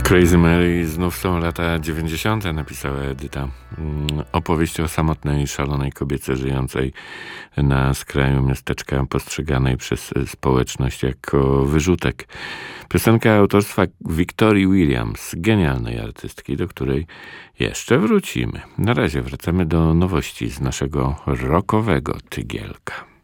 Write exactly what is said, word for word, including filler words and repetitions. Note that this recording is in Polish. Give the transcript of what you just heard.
Crazy Mary znów są lata dziewięćdziesiąte, napisała Edyta. Opowieść o samotnej, szalonej kobiecie żyjącej na skraju miasteczka, postrzeganej przez społeczność jako wyrzutek. Piosenka autorstwa Victorii Williams, genialnej artystki, do której jeszcze wrócimy. Na razie wracamy do nowości z naszego rockowego tygielka.